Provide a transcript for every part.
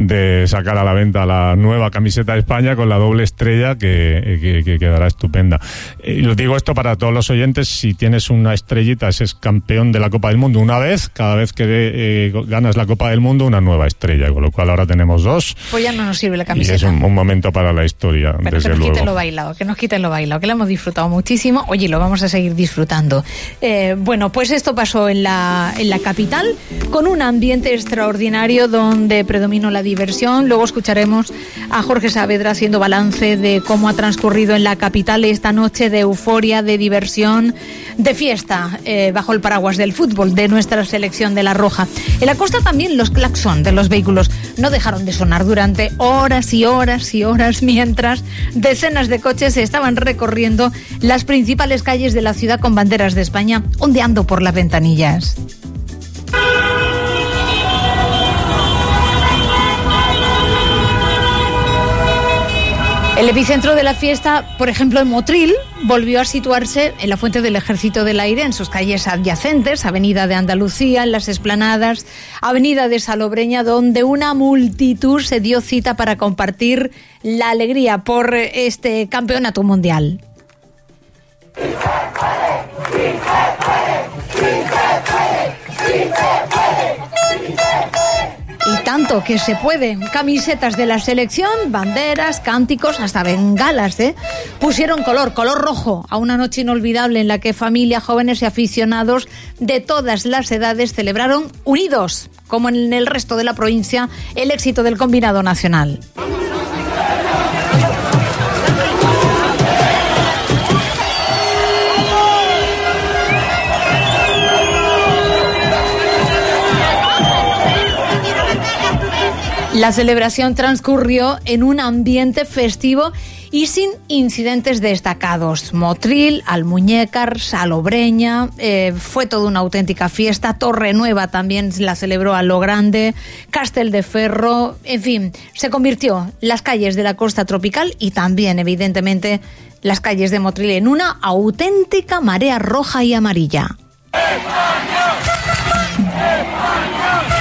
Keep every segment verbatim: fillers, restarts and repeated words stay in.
de sacar a la venta la nueva camiseta de España con la doble estrella que, que, que quedará estupenda. Y os digo esto para todos los oyentes: si tienes una estrellita, ese es campeón de la Copa del Mundo una vez, cada vez que eh, ganas la Copa del Mundo, una nueva estrella, con lo cual ahora tenemos dos. Pues ya no nos sirve la camiseta. Y es un, un momento para la historia, pero desde que nos luego. quiten lo bailado, que nos quiten lo bailado, que lo hemos disfrutado muchísimo. Oye, lo vamos a seguir disfrutando. Eh, bueno, pues esto pasó en la, en la capital, con un ambiente extraordinario donde predominó la diversión. Luego escucharemos a Jorge Saavedra haciendo balance de cómo ha transcurrido en la capital esta noche de euforia, de diversión, de fiesta, eh, bajo el paraguas del fútbol de nuestra selección de La Roja. En la costa también los claxon de los vehículos no dejaron de sonar durante horas y horas y horas, mientras decenas de coches estaban recorriendo las principales calles de la ciudad con banderas de España ondeando por las ventanillas. El epicentro de la fiesta, por ejemplo, en Motril, volvió a situarse en la Fuente del Ejército del Aire, en sus calles adyacentes, Avenida de Andalucía, en las Esplanadas, Avenida de Salobreña, donde una multitud se dio cita para compartir la alegría por este campeonato mundial. ¡Sí se puede! ¡Sí se puede! ¡Sí se puede! ¡Sí se puede! ¡Sí se puede! Y tanto que se puede. Camisetas de la selección, banderas, cánticos, hasta bengalas, ¿eh? Pusieron color, color rojo, a una noche inolvidable en la que familia, jóvenes y aficionados de todas las edades celebraron unidos, como en el resto de la provincia, el éxito del combinado nacional. La celebración transcurrió en un ambiente festivo y sin incidentes destacados. Motril, Almuñécar, Salobreña, eh, fue toda una auténtica fiesta. Torrenueva también la celebró a lo grande, Casteldeferro, en fin, se convirtió las calles de la costa tropical y también, evidentemente, las calles de Motril en una auténtica marea roja y amarilla. ¡España! ¡España!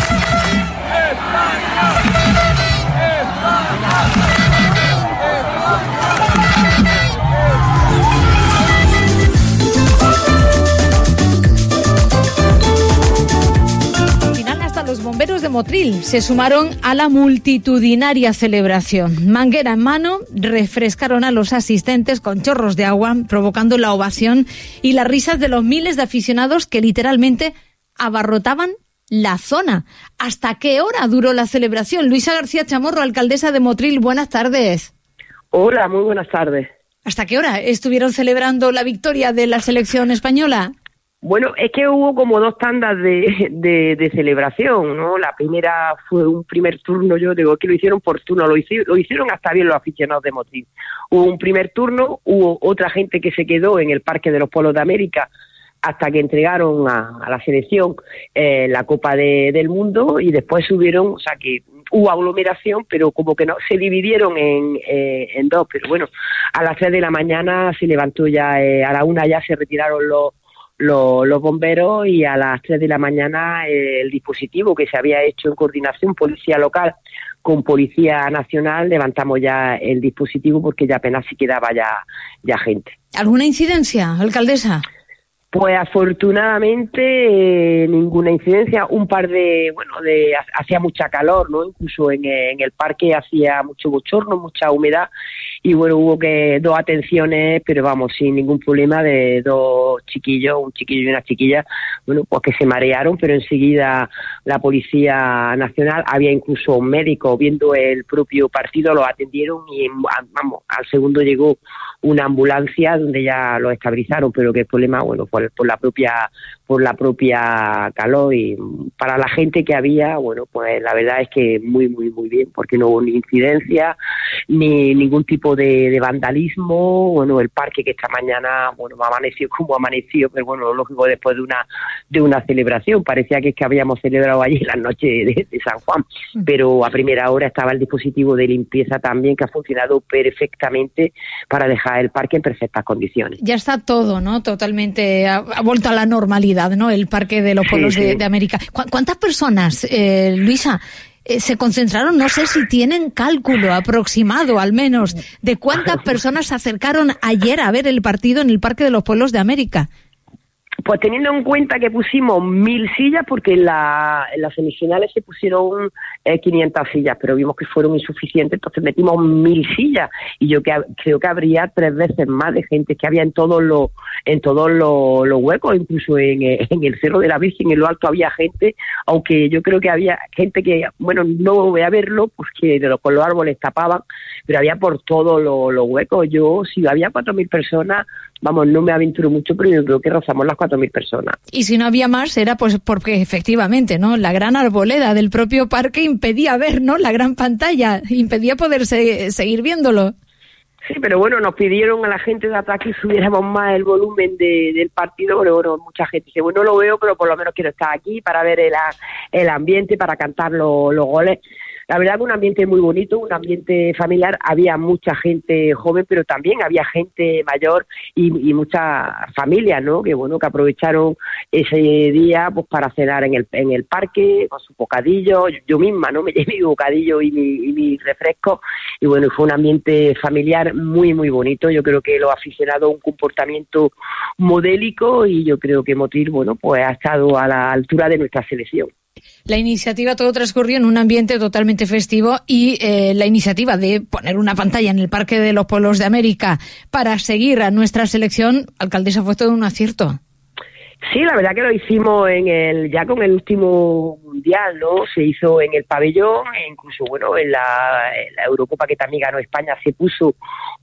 Los bomberos de Motril se sumaron a la multitudinaria celebración. Manguera en mano, refrescaron a los asistentes con chorros de agua, provocando la ovación y las risas de los miles de aficionados que literalmente abarrotaban la zona. ¿Hasta qué hora duró la celebración? Luisa García Chamorro, alcaldesa de Motril, buenas tardes. Hola, muy buenas tardes. ¿Hasta qué hora estuvieron celebrando la victoria de la selección española? Bueno, es que hubo como dos tandas de, de, de celebración, ¿no? La primera fue un primer turno, yo digo que lo hicieron por turno, lo hicieron, lo hicieron hasta bien los aficionados de Motril. Hubo un primer turno, hubo otra gente que se quedó en el Parque de los Polos de América hasta que entregaron a, a la selección eh, la Copa de, del Mundo, y después subieron, o sea que hubo aglomeración, pero como que no, se dividieron en, eh, en dos, pero bueno, a las tres de la mañana se levantó ya, eh, a la una ya se retiraron los Los, los bomberos, y a las tres de la mañana eh, el dispositivo que se había hecho en coordinación policía local con Policía Nacional, levantamos ya el dispositivo porque ya apenas se quedaba ya, ya gente. ¿Alguna incidencia, alcaldesa? Pues afortunadamente eh, ninguna incidencia, un par de, bueno, de hacía mucha calor, ¿no? Incluso en, en el parque hacía mucho bochorno, mucha humedad, y bueno, hubo que dos atenciones, pero vamos, sin ningún problema, de dos chiquillos, un chiquillo y una chiquilla, bueno, pues que se marearon, pero enseguida la Policía Nacional, había incluso un médico viendo el propio partido, los atendieron y vamos, al segundo llegó una ambulancia donde ya lo estabilizaron, pero que el problema, bueno, por, por la propia por la propia calor, y para la gente que había, bueno, pues la verdad es que muy, muy, muy bien, porque no hubo ni incidencia, ni ningún tipo de, de vandalismo. Bueno, el parque que esta mañana, bueno, amaneció como amaneció, pero bueno, lógico, después de una de una celebración, parecía que es que habíamos celebrado allí la noche de, de San Juan, pero a primera hora estaba el dispositivo de limpieza también, que ha funcionado perfectamente para dejar el parque en perfectas condiciones. Ya está todo, ¿no? Totalmente, ha, ha vuelto a la normalidad, ¿no? El Parque de los Polos sí, sí. De, de América. ¿Cu- ¿Cuántas personas, eh, Luisa, eh, se concentraron, no sé si tienen cálculo aproximado al menos, de cuántas personas se acercaron ayer a ver el partido en el Parque de los Pueblos de América. Pues teniendo en cuenta que pusimos mil sillas, porque en, la, en las semifinales se pusieron eh, quinientas sillas, pero vimos que fueron insuficientes, entonces metimos mil sillas, y yo que, creo que habría tres veces más de gente que había en todos los en todos los, los huecos, incluso en, en el Cerro de la Virgen, en lo alto había gente, aunque yo creo que había gente que, bueno, no voy a verlo, porque de lo, con los árboles tapaban, pero había por todos los, los huecos. Yo, si había cuatro mil personas, vamos, no me aventuro mucho, pero yo creo que rozamos las cuatro mil personas. Y si no había más, era pues porque efectivamente, ¿no? La gran arboleda del propio parque impedía ver, ¿no? La gran pantalla, impedía poder se- seguir viéndolo. Sí, pero bueno, nos pidieron a la gente de atrás que subiéramos más el volumen de, del partido, pero bueno, mucha gente dice, bueno, no lo veo, pero por lo menos quiero estar aquí para ver el, el ambiente, para cantar los, los goles. La verdad que un ambiente muy bonito, un ambiente familiar, había mucha gente joven, pero también había gente mayor y, y muchas familias, ¿no? Que bueno, que aprovecharon ese día pues para cenar en el en el parque con su bocadillo. Yo, yo misma, ¿no? Me llevé mi bocadillo y mi, y mi refresco, y bueno, fue un ambiente familiar muy muy bonito. Yo creo que los aficionados, un comportamiento modélico, y yo creo que Motril, bueno, pues ha estado a la altura de nuestra selección. La iniciativa, todo transcurrió en un ambiente totalmente festivo, y eh, la iniciativa de poner una pantalla en el Parque de los Pueblos de América para seguir a nuestra selección, alcaldesa, fue todo un acierto. Sí, la verdad que lo hicimos en el ya con el último mundial, ¿no? Se hizo en el pabellón, e incluso, bueno, en la, en la Eurocopa que también ganó España se puso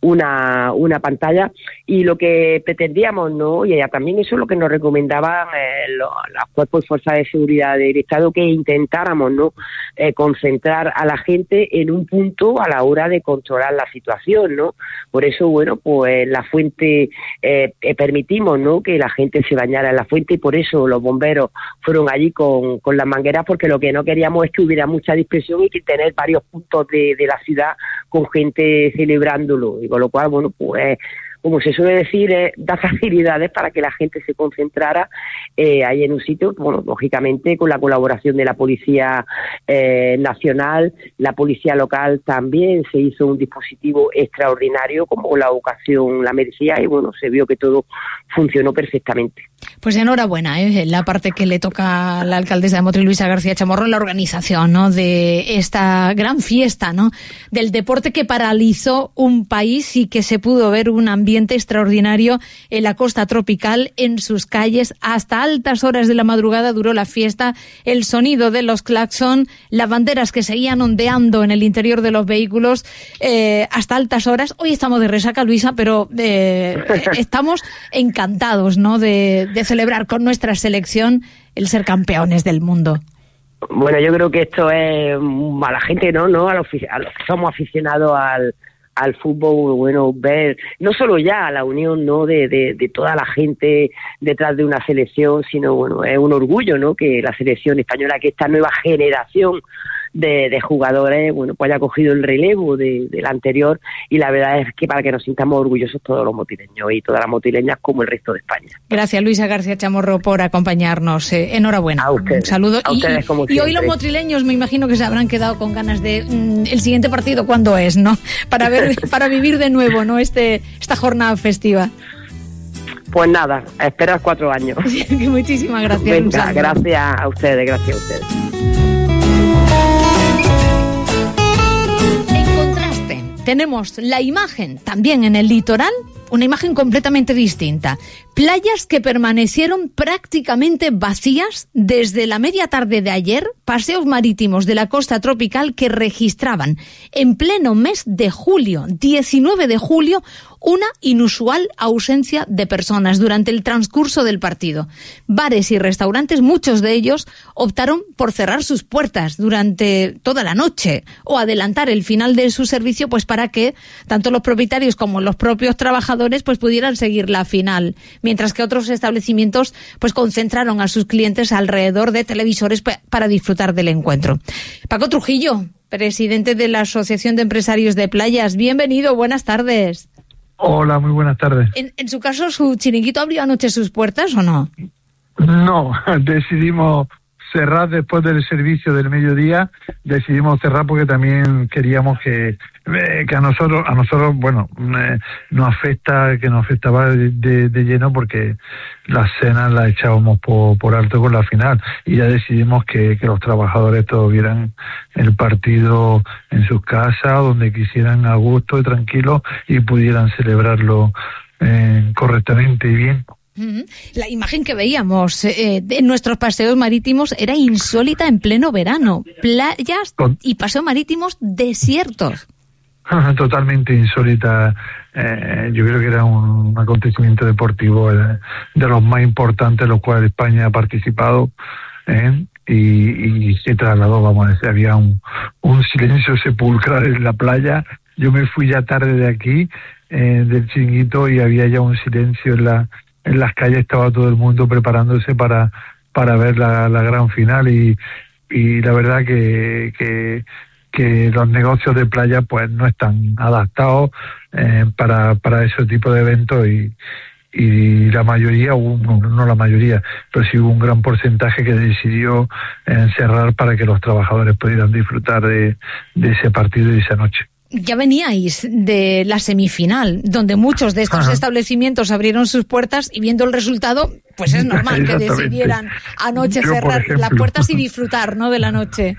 una una pantalla, y lo que pretendíamos, ¿no? Y también eso es lo que nos recomendaban eh, los, los cuerpos y fuerzas de seguridad del Estado, que intentáramos, ¿no? Eh, concentrar a la gente en un punto a la hora de controlar la situación, ¿no? Por eso, bueno, pues la fuente eh, eh, permitimos, ¿no? Que la gente se bañara en la fuente, y por eso los bomberos fueron allí con, con las mangueras, porque lo que no queríamos es que hubiera mucha dispersión y que tener varios puntos de, de la ciudad con gente celebrándolo, y con lo cual, bueno, pues como se suele decir, eh, da facilidades para que la gente se concentrara eh, ahí en un sitio, bueno, lógicamente con la colaboración de la Policía eh, Nacional, la Policía Local también se hizo un dispositivo extraordinario, como la ocasión la merecía, y bueno, se vio que todo funcionó perfectamente. Pues enhorabuena, ¿eh? La parte que le toca a la alcaldesa de Motril, Luisa García Chamorro, en la organización, ¿no? De esta gran fiesta, ¿no? Del deporte que paralizó un país y que se pudo ver un ambiente extraordinario en la costa tropical, en sus calles. Hasta altas horas de la madrugada duró la fiesta, el sonido de los claxon, las banderas que seguían ondeando en el interior de los vehículos, eh, hasta altas horas. Hoy estamos de resaca, Luisa, pero eh, estamos encantados, ¿no? De de celebrar con nuestra selección el ser campeones del mundo. Bueno, yo creo que esto es a la gente, no, no a los, a los que somos aficionados al, al fútbol, bueno, ver no solo ya la unión, no, de, de, de toda la gente detrás de una selección, sino bueno, es un orgullo, no, que la selección española, que esta nueva generación de, de jugadores, bueno, pues haya cogido el relevo de, de la anterior, y la verdad es que para que nos sintamos orgullosos todos los motileños y todas las motileñas, como el resto de España. Gracias, Luisa García Chamorro, por acompañarnos. Eh, enhorabuena. A ustedes. Un saludo. A ustedes, como y, y hoy los motrileños me imagino que se habrán quedado con ganas de mm, el siguiente partido, ¿cuándo es, no? Para ver, para vivir de nuevo, ¿no? Este, esta jornada festiva. Pues nada, a esperar cuatro años. Muchísimas gracias. Venga, gracias a ustedes, gracias a ustedes. En contraste, tenemos la imagen también en el litoral, una imagen completamente distinta. Playas que permanecieron prácticamente vacías desde la media tarde de ayer, paseos marítimos de la costa tropical que registraban en pleno mes de julio, diecinueve de julio, una inusual ausencia de personas durante el transcurso del partido. Bares y restaurantes, muchos de ellos, optaron por cerrar sus puertas durante toda la noche o adelantar el final de su servicio, pues para que tanto los propietarios como los propios trabajadores pues pudieran seguir la final, mientras que otros establecimientos pues concentraron a sus clientes alrededor de televisores pa- para disfrutar del encuentro. Paco Trujillo, presidente de la Asociación de Empresarios de Playas, bienvenido, buenas tardes. Hola, muy buenas tardes. En, en su caso, ¿su chiringuito abrió anoche sus puertas o no? No, decidimos cerrar después del servicio del mediodía, decidimos cerrar porque también queríamos que eh, que a nosotros, a nosotros bueno, eh, nos afecta, que nos afectaba de, de, de lleno porque las cenas las echábamos por, por alto con la final y ya decidimos que, que los trabajadores todos vieran el partido en sus casas, donde quisieran a gusto y tranquilo y pudieran celebrarlo eh, correctamente y bien. La imagen que veíamos eh, en nuestros paseos marítimos era insólita en pleno verano. Playas y paseos marítimos desiertos. Totalmente insólita. Eh, yo creo que era un acontecimiento deportivo eh, de los más importantes en los cuales España ha participado. Eh, y, y se trasladó, vamos a decir, había un, un silencio sepulcral en la playa. Yo me fui ya tarde de aquí, eh, del Chiringuito, y había ya un silencio en la en las calles. Estaba todo el mundo preparándose para para ver la, la gran final y, y la verdad que, que que los negocios de playa pues no están adaptados eh, para para ese tipo de eventos y y la mayoría, no, no la mayoría, pero sí hubo un gran porcentaje que decidió eh, cerrar para que los trabajadores pudieran disfrutar de, de ese partido y esa noche. Ya veníais de la semifinal, donde muchos de estos Ajá. establecimientos abrieron sus puertas y viendo el resultado, pues es normal que decidieran anoche Yo, cerrar ejemplo, las puertas y disfrutar, ¿no?, de la noche.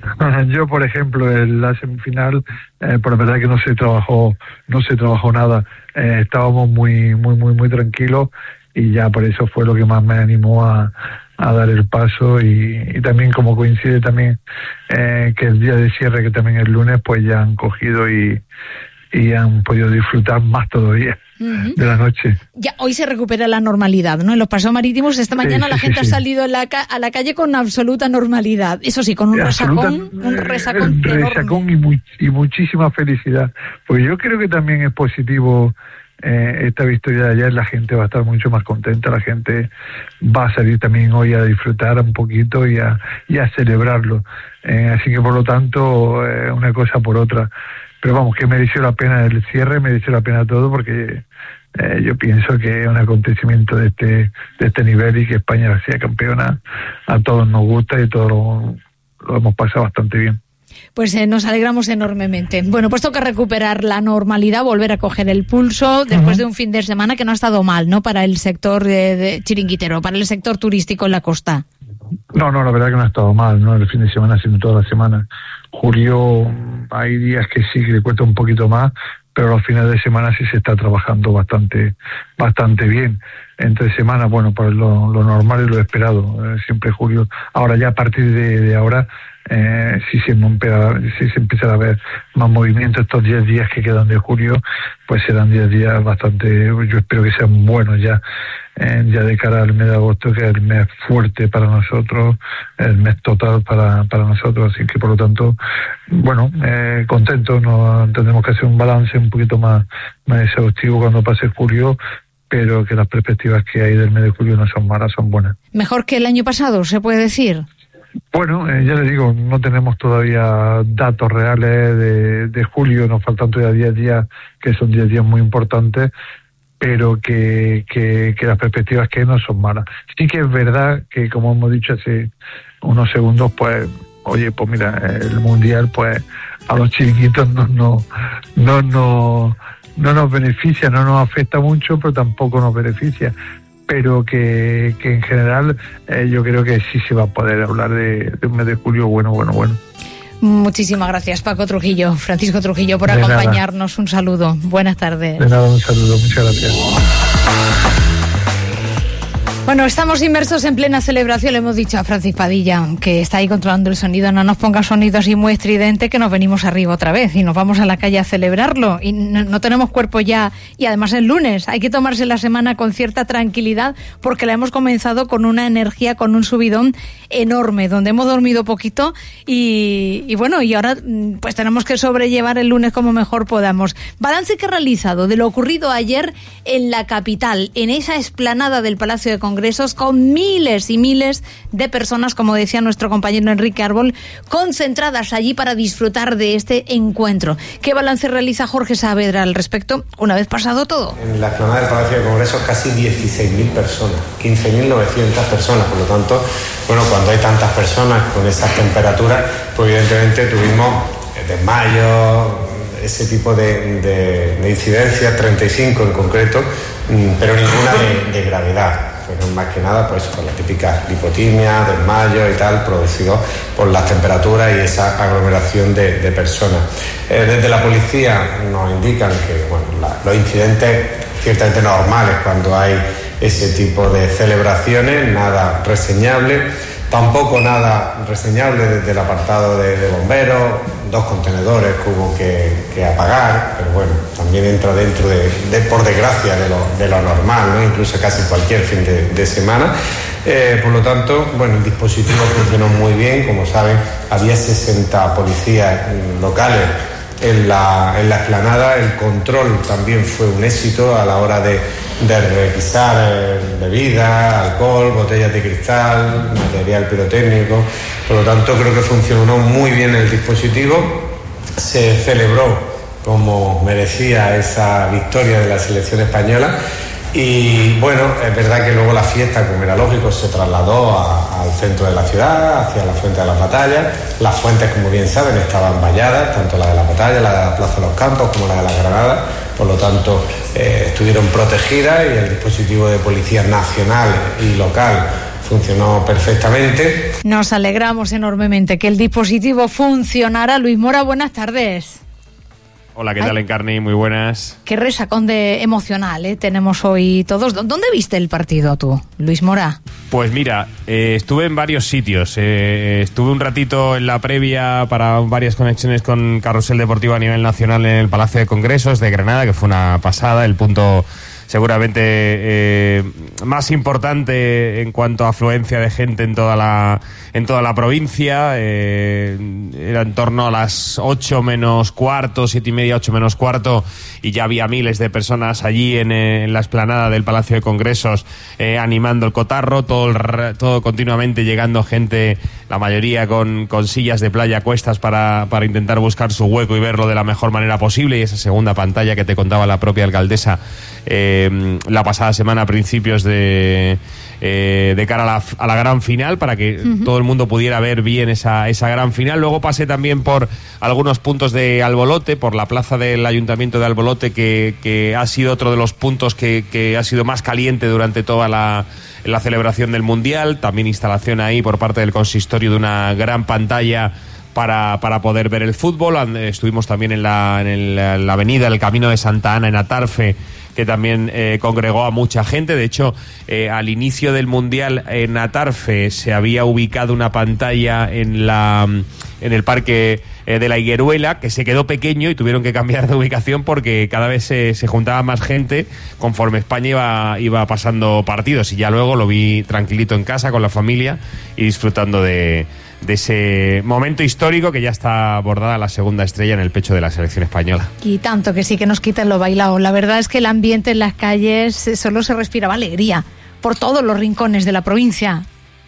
Yo, por ejemplo, en la semifinal, eh, por la verdad que no se trabajó, no se trabajó nada. Eh, estábamos muy, muy, muy, muy tranquilos y ya por eso fue lo que más me animó a a dar el paso y, y también como coincide también eh, que el día de cierre, que también es lunes, pues ya han cogido y, y han podido disfrutar más todavía uh-huh. de la noche. Ya hoy se recupera la normalidad, ¿no? En los paseos marítimos esta mañana sí, sí, la gente sí, sí. ha salido a la, ca- a la calle con absoluta normalidad. Eso sí, con un Absoluta, resacón, un resacón eh, resacón y, muy, y muchísima felicidad. Pues yo creo que también es positivo Eh, esta victoria de ayer. La gente va a estar mucho más contenta, la gente va a salir también hoy a disfrutar un poquito y a, y a celebrarlo, eh, así que por lo tanto eh, una cosa por otra, pero vamos, que mereció la pena el cierre, mereció la pena todo porque eh, yo pienso que es un acontecimiento de este de este nivel y que España sea campeona a todos nos gusta y todos lo, lo hemos pasado bastante bien. Pues eh, nos alegramos enormemente. Bueno, pues toca recuperar la normalidad, volver a coger el pulso después uh-huh. de un fin de semana que no ha estado mal, ¿no?, para el sector de, de chiringuitero, para el sector turístico en la costa. No, no, la verdad que no ha estado mal, no el fin de semana, sino toda la semana. Julio, hay días que sí que le cuesta un poquito más, pero los fines de semana sí se está trabajando bastante bastante bien. Entre semanas, bueno, pues lo, lo normal y lo esperado. Eh, siempre julio, ahora ya a partir de, de ahora, eh, sí, se empieza, sí se empieza a ver más movimiento. Estos diez días que quedan de julio, pues serán diez días bastante, yo espero que sean buenos ya, eh, ya de cara al mes de agosto, que es el mes fuerte para nosotros, el mes total para, para nosotros, así que por lo tanto, bueno, eh, contentos, no tendremos que hacer un balance un poquito más, más exhaustivo cuando pase julio, pero que las perspectivas que hay del mes de julio no son malas, son buenas. ¿Mejor que el año pasado, se puede decir? Bueno, eh, ya le digo, no tenemos todavía datos reales de, de julio, nos faltan todavía diez días, que son diez días muy importantes, pero que, que, que las perspectivas que hay no son malas. Sí que es verdad que, como hemos dicho hace unos segundos, pues, oye, pues mira, el Mundial, pues, a los chiringuitos no, no, no, no, no nos beneficia, no nos afecta mucho, pero tampoco nos beneficia. Pero que, que en general eh, yo creo que sí se va a poder hablar de, de un mes de julio bueno, bueno, bueno. Muchísimas gracias, Paco Trujillo, Francisco Trujillo, por de acompañarnos. Nada. Un saludo. Buenas tardes. De nada, un saludo. Muchas gracias. Bueno, estamos inmersos en plena celebración. Le hemos dicho a Francis Padilla, que está ahí controlando el sonido, no nos ponga sonido así muy estridente, que nos venimos arriba otra vez y nos vamos a la calle a celebrarlo. Y no, no tenemos cuerpo ya, y además es lunes. Hay que tomarse la semana con cierta tranquilidad porque la hemos comenzado con una energía, con un subidón enorme, donde hemos dormido poquito y, y bueno, y ahora pues tenemos que sobrellevar el lunes como mejor podamos. Balance que he realizado de lo ocurrido ayer en la capital, en esa explanada del Palacio de Congreso Congresos, con miles y miles de personas, como decía nuestro compañero Enrique Árbol, concentradas allí para disfrutar de este encuentro. ¿Qué balance realiza Jorge Saavedra al respecto una vez pasado todo? En la explanada del Palacio de Congresos casi dieciséis mil personas, quince mil novecientas personas, por lo tanto, bueno, cuando hay tantas personas con esas temperaturas, pues evidentemente tuvimos desmayos, ese tipo de, de, de incidencias, treinta y cinco en concreto, pero ninguna de, de gravedad. Fueron más que nada pues con la típica lipotimia, desmayo y tal, producido por las temperaturas y esa aglomeración de, de personas. Eh, desde la policía nos indican que bueno, la, los incidentes ciertamente normales cuando hay ese tipo de celebraciones, nada reseñable, tampoco nada reseñable desde el apartado de, de bomberos, dos contenedores que hubo que, que apagar, pero bueno, también entra dentro de, de por desgracia, de lo, de lo normal, ¿no? Incluso casi cualquier fin de, de semana. Eh, por lo tanto, bueno, el dispositivo funcionó muy bien, como saben, había sesenta policías locales en la, en la explanada, el control también fue un éxito a la hora de, de requisar eh, bebidas, alcohol, botellas de cristal, material pirotécnico. Por lo tanto, creo que funcionó muy bien el dispositivo. Se celebró como merecía esa victoria de la selección española. Y bueno, es verdad que luego la fiesta, como era lógico, se trasladó a, al centro de la ciudad, hacia la Fuente de las Batallas. Las fuentes, como bien saben, estaban valladas, tanto la de las Batallas, la de la Plaza de los Campos, como la de las Granadas. Por lo tanto, eh, estuvieron protegidas y el dispositivo de policía nacional y local funcionó perfectamente. Nos alegramos enormemente que el dispositivo funcionara. Luis Mora, buenas tardes. Hola, ¿qué tal, Encarni? Muy buenas. Qué resacón de emocional ¿eh? tenemos hoy todos. ¿Dónde viste el partido tú, Luis Mora? Pues mira, eh, estuve en varios sitios. Eh, estuve un ratito en la previa para varias conexiones con Carrusel Deportivo a nivel nacional en el Palacio de Congresos de Granada, que fue una pasada, el punto seguramente eh, más importante en cuanto a afluencia de gente en toda la en toda la provincia. Eh, era en torno a las ocho menos cuarto, siete y media, ocho menos cuarto, y ya había miles de personas allí en, en la explanada del Palacio de Congresos eh, animando el cotarro, todo el, todo continuamente llegando gente, la mayoría con, con sillas de playa a cuestas para, para intentar buscar su hueco y verlo de la mejor manera posible. Y esa segunda pantalla que te contaba la propia alcaldesa eh, la pasada semana a principios de eh, de cara a la, a la gran final, para que uh-huh. todo el mundo pudiera ver bien esa, esa gran final. Luego pasé también por algunos puntos de Albolote, por la plaza del Ayuntamiento de Albolote, que, que ha sido otro de los puntos que, que ha sido más caliente durante toda la, la celebración del Mundial. También instalación ahí por parte del consistorio de una gran pantalla para, para poder ver el fútbol. Estuvimos también en la, en el, en la avenida El Camino de Santa Ana, en Atarfe, que también eh, congregó a mucha gente. De hecho, eh, al inicio del Mundial en Atarfe se había ubicado una pantalla en la en el parque eh, de la Higueruela, que se quedó pequeño y tuvieron que cambiar de ubicación porque cada vez se, se juntaba más gente conforme España iba, iba pasando partidos. Y ya luego lo vi tranquilito en casa con la familia y disfrutando de, de ese momento histórico, que ya está bordada la segunda estrella en el pecho de la selección española. Y tanto que sí que nos quiten lo bailado. La verdad es que el ambiente en las calles solo se respiraba alegría por todos los rincones de la provincia.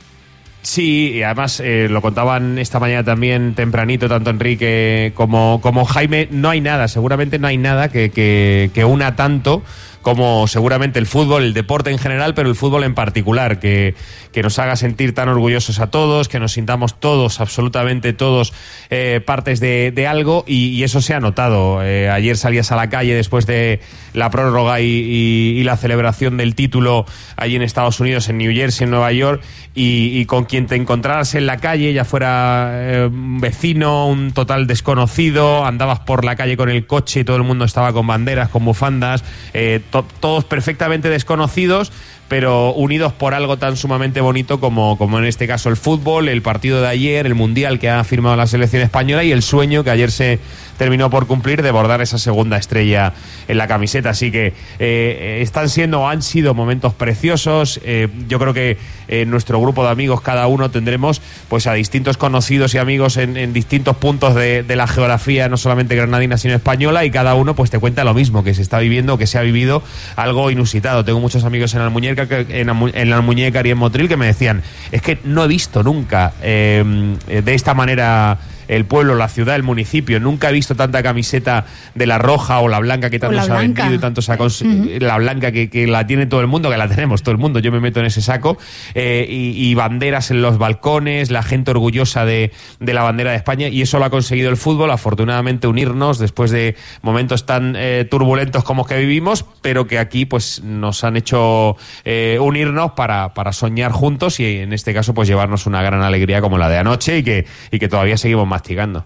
Sí, y además eh, lo contaban esta mañana también tempranito tanto Enrique como, como Jaime. No hay nada, seguramente no hay nada que, que, que una tanto como seguramente el fútbol, el deporte en general, pero el fútbol en particular, que, que nos haga sentir tan orgullosos a todos, que nos sintamos todos, absolutamente todos, eh, partes de, de algo, y, y eso se ha notado. Eh, ayer salías a la calle después de la prórroga y, y, y la celebración del título allí en Estados Unidos, en New Jersey, en Nueva York, y, y con quien te encontraras en la calle, ya fuera eh, un vecino, un total desconocido, andabas por la calle con el coche y todo el mundo estaba con banderas, con bufandas, eh, to- todos perfectamente desconocidos, pero unidos por algo tan sumamente bonito como, como en este caso el fútbol, el partido de ayer, el Mundial que ha firmado la selección española y el sueño que ayer se terminó por cumplir de bordar esa segunda estrella en la camiseta. Así que eh, están siendo, han sido momentos preciosos. Eh, yo creo que en nuestro grupo de amigos cada uno tendremos pues a distintos conocidos y amigos en, en distintos puntos de, de la geografía, no solamente granadina sino española, y cada uno pues te cuenta lo mismo, que se está viviendo, que se ha vivido algo inusitado. Tengo muchos amigos en Almuñécar cerca que en, en la Almuñécar y en Motril, que me decían, es que no he visto nunca eh, de esta manera el pueblo, la ciudad, el municipio, nunca he visto tanta camiseta de la roja o la blanca que tanto se ha vendido y tanto se ha cons- uh-huh. la blanca que, que la tiene todo el mundo, que la tenemos todo el mundo, yo me meto en ese saco, eh, y, y banderas en los balcones, la gente orgullosa de, de la bandera de España, y eso lo ha conseguido el fútbol, afortunadamente unirnos después de momentos tan eh, turbulentos como que vivimos, pero que aquí pues nos han hecho eh, unirnos para, para soñar juntos y en este caso pues llevarnos una gran alegría como la de anoche y que, y que todavía seguimos más mastigando.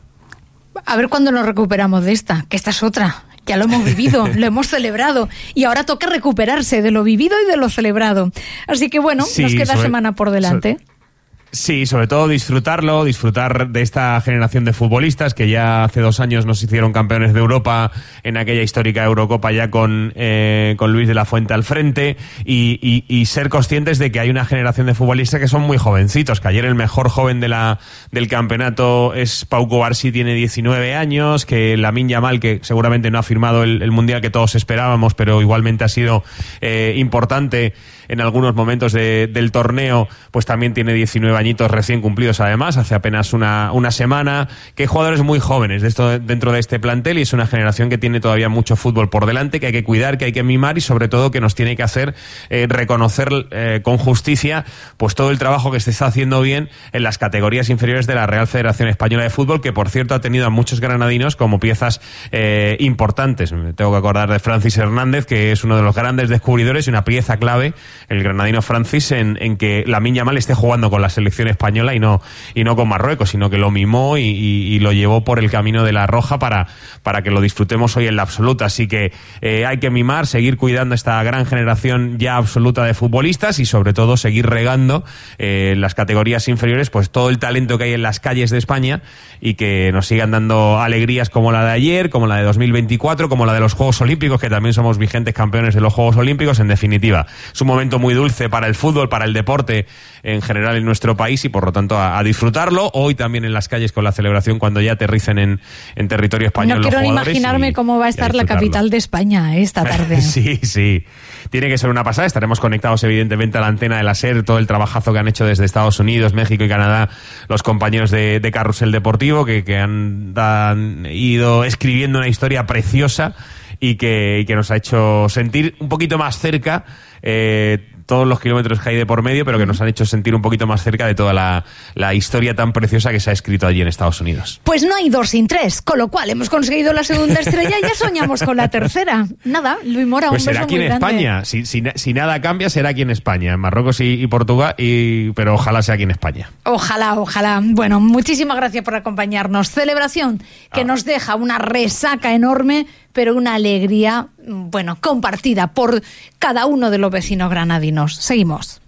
A ver cuándo nos recuperamos de esta, que esta es otra. Ya lo hemos vivido, lo hemos celebrado y ahora toca recuperarse de lo vivido y de lo celebrado. Así que bueno, sí, nos queda sobre, semana por delante. Sobre... Sí, sobre todo disfrutarlo, disfrutar de esta generación de futbolistas que ya hace dos años nos hicieron campeones de Europa en aquella histórica Eurocopa ya con, eh, con Luis de la Fuente al frente y, y, y ser conscientes de que hay una generación de futbolistas que son muy jovencitos, que ayer el mejor joven de la, del campeonato es Pau Cubarsí, tiene diecinueve años, que Lamine Yamal, que seguramente no ha firmado el, el Mundial que todos esperábamos, pero igualmente ha sido eh, importante en algunos momentos de, del torneo, pues también tiene diecinueve añitos recién cumplidos además, hace apenas una, una semana, que hay jugadores muy jóvenes de esto, dentro de este plantel y es una generación que tiene todavía mucho fútbol por delante, que hay que cuidar, que hay que mimar y sobre todo que nos tiene que hacer eh, reconocer eh, con justicia pues todo el trabajo que se está haciendo bien en las categorías inferiores de la Real Federación Española de Fútbol, que por cierto ha tenido a muchos granadinos como piezas eh, importantes. Me tengo que acordar de Francis Hernández, que es uno de los grandes descubridores y una pieza clave, el granadino Francis, en, en que Lamine Yamal esté jugando con la selección española y no y no con Marruecos, sino que lo mimó y, y, y lo llevó por el camino de la roja para, para que lo disfrutemos hoy en la absoluta. Así que eh, hay que mimar, seguir cuidando esta gran generación ya absoluta de futbolistas y sobre todo seguir regando eh, las categorías inferiores pues todo el talento que hay en las calles de España y que nos sigan dando alegrías como la de ayer, como la de dos mil veinticuatro, como la de los Juegos Olímpicos, que también somos vigentes campeones de los Juegos Olímpicos. En definitiva, es un momento muy dulce para el fútbol, para el deporte en general en nuestro país y por lo tanto a, a disfrutarlo hoy también en las calles con la celebración cuando ya aterricen en, en territorio español. No los quiero ni jugadores imaginarme y, cómo va a estar la capital de España esta tarde. Sí, sí. Tiene que ser una pasada. Estaremos conectados evidentemente a la antena de la SER, todo el trabajazo que han hecho desde Estados Unidos, México y Canadá los compañeros de, de Carrusel Deportivo que, que han, han ido escribiendo una historia preciosa y que, y que nos ha hecho sentir un poquito más cerca eh, todos los kilómetros que hay de por medio, pero que nos han hecho sentir un poquito más cerca de toda la, la historia tan preciosa que se ha escrito allí en Estados Unidos. Pues no hay dos sin tres, con lo cual hemos conseguido la segunda estrella y ya soñamos con la tercera. Nada, Luis Mora, pues un beso será aquí muy en grande. España, si, si, si nada cambia será aquí en España, en Marruecos y, y Portugal, y, pero ojalá sea aquí en España. Ojalá, ojalá. Bueno, muchísimas gracias por acompañarnos. Celebración que ah. nos deja una resaca enorme, pero una alegría, bueno, compartida por cada uno de los vecinos granadinos. Seguimos.